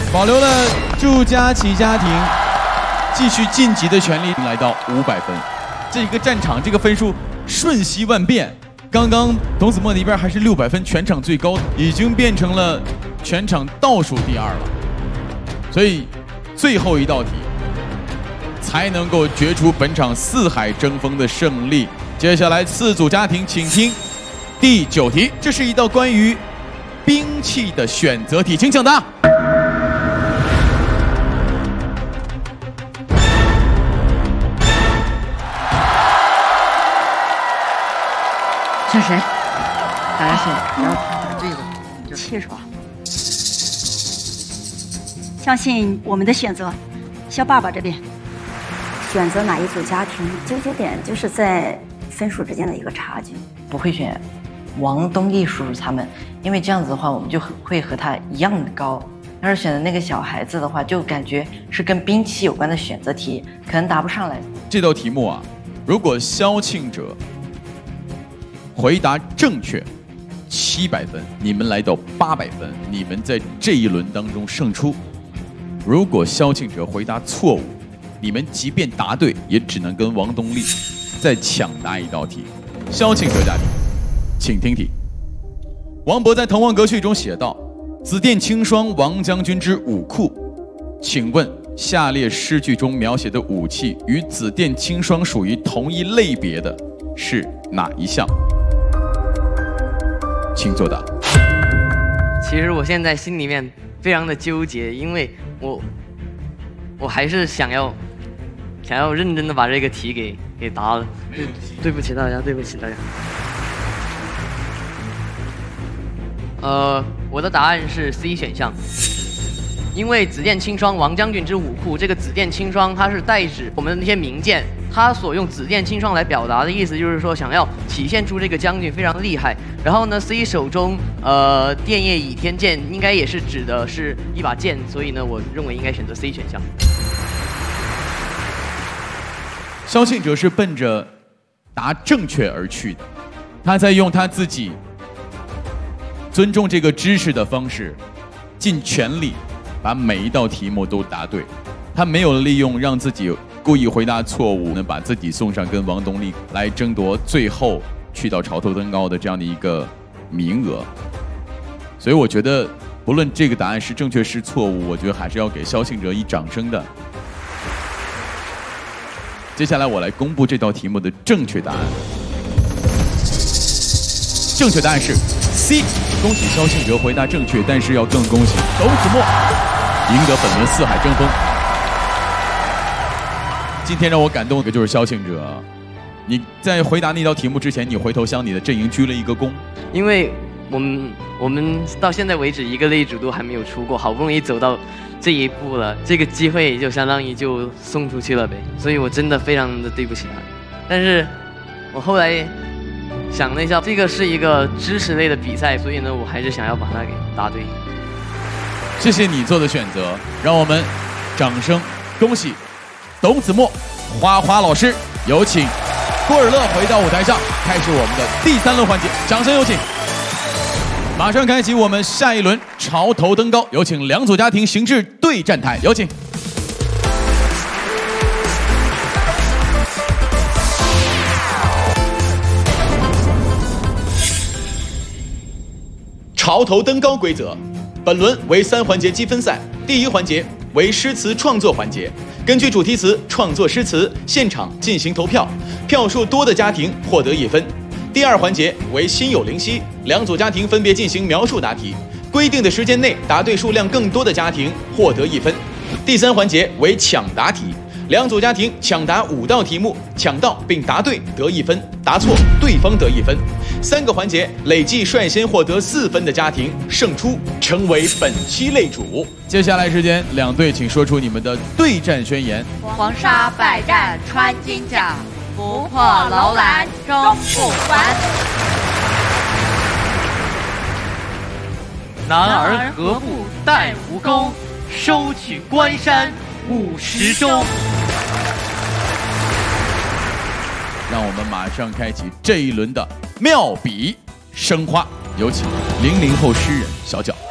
保留了祝佳琪家庭继续晋级的权利，来到500分。这个战场这个分数瞬息万变，刚刚董子墨那边还是600分，全场最高，已经变成了全场倒数第2了。所以最后一道题才能够决出本场四海争锋的胜利。接下来4组家庭，请听第9题，这是一道关于兵器的选择题，请抢答。 是谁？答案是，然后这个切爽。相信我们的选择，肖爸爸这边选择哪一组家庭，纠结点就是在分数之间的一个差距。 不会选王东丽叔叔他们，因为这样子的话，我们就会和他一样的高。要是选的那个小孩子的话，就感觉是跟兵器有关的选择题，可能答不上来。 这道题目啊，如果萧庆哲回答正确700分，你们来到800分，你们在这一轮当中胜出。如果萧庆哲回答错误，你们即便答对，也只能跟王东丽再抢答一道题。萧庆哲家庭，请听题。王勃在《滕王阁序》中写道：“紫殿青霜王将军之武库。”请问下列诗句中描写的武器与紫殿青霜属于同一类别的是哪一项？请作答。 其实我现在心里面非常的纠结，因为我还是想要认真的把这个题给答了。对不起大家，对不起大家。我的答案是 C 选项，因为紫殿青霜王将军之武库，这个紫殿青霜它是代指我们的那些名剑，它所用紫殿青霜来表达的意思就是说想要体现出这个将军非常厉害。然后呢 ，C 手中电叶倚天剑应该也是指的是一把剑，所以呢，我认为应该选择 C 选项。 萧庆哲是奔着答正确而去的，他在用他自己尊重这个知识的方式，尽全力把每一道题目都答对。他没有利用让自己故意回答错误，能把自己送上跟王东丽来争夺最后去到潮头登高的这样的一个名额。所以我觉得，不论这个答案是正确是错误，我觉得还是要给萧庆哲一掌声的。接下来我来公布这道题目的正确答案。正确答案是 C， 恭喜萧庆哲回答正确，但是要更恭喜董子墨赢得本轮四海争锋。今天让我感动的就是萧庆哲，你在回答那道题目之前，你回头向你的阵营鞠了一个躬， 因为我们到现在为止一个擂主都还没有出过，好不容易走到这一步了，这个机会就相当于就送出去了呗，所以我真的非常的对不起他。但是我后来想了一下，这个是一个知识类的比赛，所以呢，我还是想要把它给答对。 谢谢你做的选择，让我们掌声恭喜董子墨、花花老师。有请郭尔乐回到舞台上，开始我们的第3轮环节，掌声有请。马上开启我们下一轮潮头登高，有请2组家庭行至对战台，有请。潮头登高规则，本轮为3环节积分赛。第1环节为诗词创作环节，根据主题词创作诗词，现场进行投票，票数多的家庭获得1分。第2环节为心有灵犀，2组家庭分别进行描述答题，规定的时间内答对数量更多的家庭获得1分。第3环节为抢答题，2组家庭抢答5道题目，抢到并答对得1分，答错对方得1分。3个环节累计率先获得4分的家庭胜出，成为本期擂主。接下来时间，2队请说出你们的对战宣言。 黄沙百战穿金甲，不破楼兰终不还。 男儿何不带吴钩，收取关山50州。 让我们马上开启这一轮的妙笔生花，有请00后诗人小角。